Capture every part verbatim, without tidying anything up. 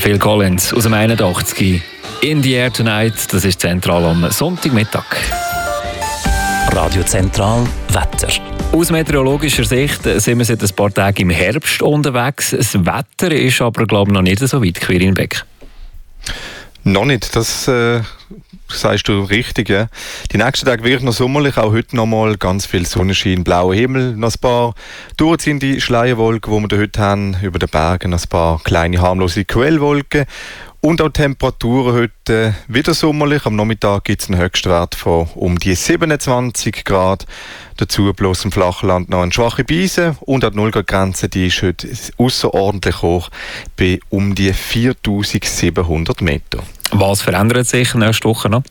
Phil Collins aus dem einundachtzig. In the Air Tonight, das ist zentral am Sonntagmittag. Radio Zentral Wetter. Aus meteorologischer Sicht sind wir seit ein paar Tagen im Herbst unterwegs. Das Wetter ist aber, glaube ich, noch nicht so weit, Quirin Beck. Noch nicht, das äh, sagst du richtig. Ja. Die nächsten Tage wird noch sommerlich, auch heute noch mal ganz viel Sonnenschein, blauer Himmel, noch ein paar durchziehende Schleierwolken, die wir heute haben, über den Bergen, ein paar kleine harmlose Quellwolken. Und auch die Temperaturen heute wieder sommerlich. Am Nachmittag gibt es einen Höchstwert von um die siebenundzwanzig Grad. Dazu bloß im Flachland noch eine schwache Beise. Und auch die null Grad Grenze, die ist heute außerordentlich hoch, bei um die viertausendsiebenhundert Meter. Was verändert sich nächste Woche noch?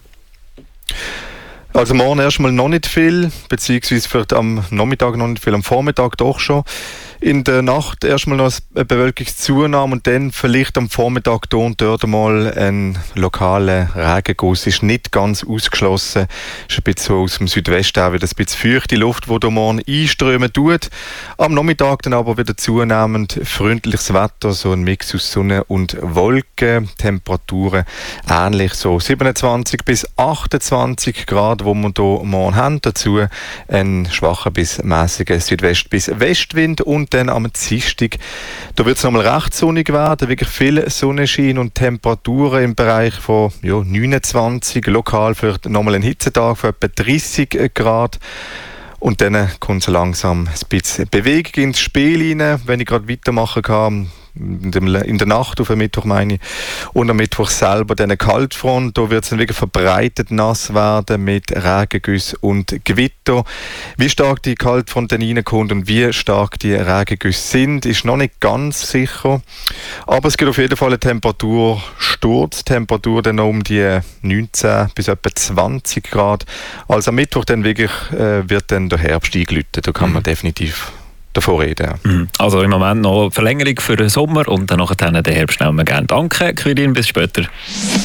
Also morgen erstmal noch nicht viel, beziehungsweise vielleicht am Nachmittag noch nicht viel, am Vormittag doch schon. In der Nacht erstmal noch eine Bewölkungszunahme und dann vielleicht am Vormittag hier und dort mal ein lokaler Regenguss. Ist nicht ganz ausgeschlossen. Ist ein bisschen so aus dem Südwesten auch wieder ein bisschen feuchte Luft, die hier morgen einströmen tut. Am Nachmittag dann aber wieder zunehmend freundliches Wetter, so ein Mix aus Sonne und Wolken. Temperaturen ähnlich, so siebenundzwanzig bis achtundzwanzig Grad, wo wir hier morgen haben. Dazu ein schwacher bis mäßiger Südwest- bis Westwind und dann am Dienstag, da wird es nochmal recht sonnig werden, wirklich viel Sonnenschein und Temperaturen im Bereich von ja, neunundzwanzig, lokal vielleicht nochmal ein Hitzetag von etwa dreissig Grad. Und dann kommt so langsam ein bisschen Bewegung ins Spiel rein, wenn ich gerade weitermachen kann. In der Nacht auf den Mittwoch meine ich. Und am Mittwoch selber dann eine Kaltfront. Da wird es dann wirklich verbreitet nass werden mit Regengüssen und Gewitter. Wie stark die Kaltfront dann reinkommt und wie stark die Regengüsse sind, ist noch nicht ganz sicher. Aber es gibt auf jeden Fall einen Temperatursturz. Temperatur dann um die neunzehn bis etwa zwanzig Grad. Also am Mittwoch dann wirklich äh, wird dann der Herbst eingeläutet. Da kann man mhm. definitiv davon reden. Mhm. Also im Moment noch Verlängerung für den Sommer und dann nachher den Herbst nehmen wir gerne. Danke, Quirin, bis später.